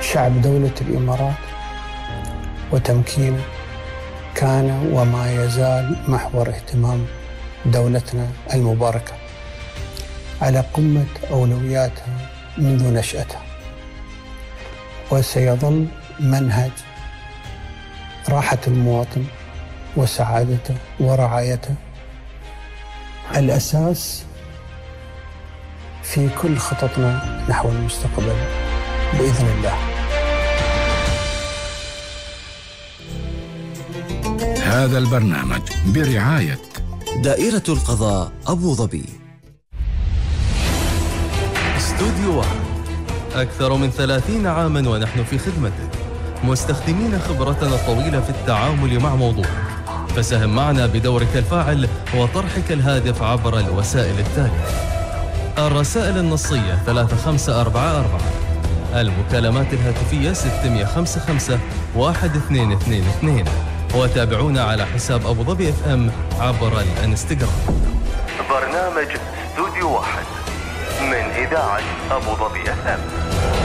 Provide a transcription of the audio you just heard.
شعب دولة الإمارات وتمكينه كان وما يزال محور اهتمام دولتنا المباركة على قمة أولوياتها منذ نشأتها، وسيظل منهج راحة المواطن وسعادته ورعايته الأساس في كل خططنا نحو المستقبل بإذن الله. هذا البرنامج برعاية دائرة القضاء أبو ظبي. استوديو واحد، أكثر من 30 عاماً ونحن في خدمتك، مستخدمين خبرتنا الطويلة في التعامل مع موضوعك. فساهم معنا بدورك الفاعل وطرحك الهادف عبر الوسائل التالية: الرسائل النصية 3544، المكالمات الهاتفية 655-1222، وتابعونا على حساب أبو ظبي FM عبر الانستغرام. برنامج استوديو واحد من إذاعة أبو ظبي FM.